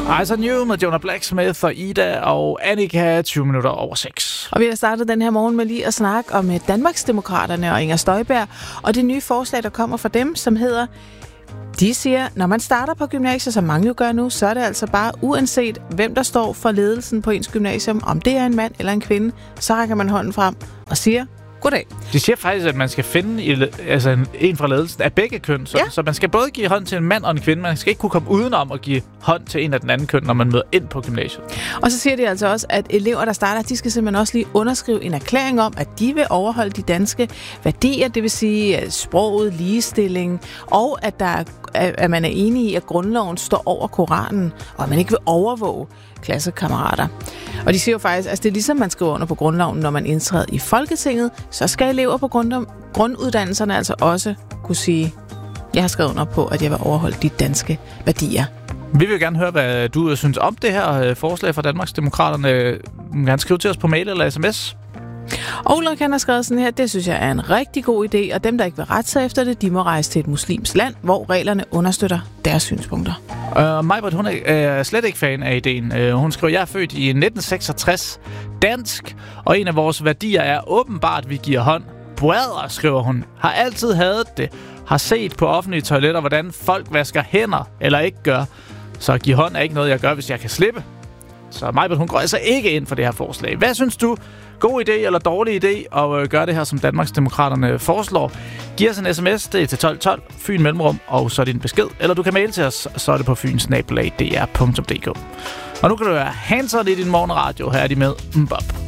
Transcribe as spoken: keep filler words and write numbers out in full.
Eyes on You med Jonah Blacksmith og Ida og Annika, tyve minutter over seks. Og vi har startet den her morgen med lige at snakke om Danmarksdemokraterne og Inger Støjberg, og det nye forslag, der kommer fra dem, som hedder, de siger, når man starter på gymnasiet, som mange jo gør nu, så er det altså bare uanset, hvem der står for ledelsen på ens gymnasium, om det er en mand eller en kvinde, så rækker man hånden frem og siger, goddag. De siger faktisk, at man skal finde i, altså en, en fra ledelsen af begge køn. Så, ja. så man skal både give hånd til en mand og en kvinde. Man skal ikke kunne komme udenom at give hånd til en af den anden køn, når man møder ind på gymnasiet. Og så siger de altså også, at elever, der starter, de skal simpelthen også lige underskrive en erklæring om, at de vil overholde de danske værdier, det vil sige sproget, ligestilling, og at, der er, at man er enig i, at grundloven står over Koranen, og at man ikke vil overvåge klassekammerater. Og de siger jo faktisk, at altså det er ligesom man skriver under på grundloven, når man indtræder i Folketinget, så skal elever på grund, grunduddannelserne altså også kunne sige, jeg har skrevet under på, at jeg vil overholde de danske værdier. Vi vil gerne høre, hvad du synes om det her forslag fra Danmarksdemokraterne. Du kan gerne skrive til os på mail eller sms. Og Ulrik han har skrevet sådan her, det synes jeg er en rigtig god idé, og dem, der ikke vil rette sig efter det, de må rejse til et muslimsk land, hvor reglerne understøtter deres synspunkter. Uh, Majbert, hun er uh, slet ikke fan af ideen. Uh, hun skriver, jeg er født i nitten seksogtres, dansk, og en af vores værdier er åbenbart, at vi giver hånd. Brother, skriver hun, har altid hadet det, har set på offentlige toiletter, hvordan folk vasker hænder eller ikke gør. Så at give hånd er ikke noget, jeg gør, hvis jeg kan slippe. Så Majbert, hun går altså ikke ind for det her forslag. Hvad synes du? God idé eller dårlig idé at øh, gøre det her, som Danmarksdemokraterne foreslår? Giv os en sms, det er til tolv tolv, Fyn Mellemrum, og så er din besked. Eller du kan maile til os, så er det på fyn snabel-a d r punktum d k. Og nu kan du høre Hanson i din morgenradio. Her er de med Mbop.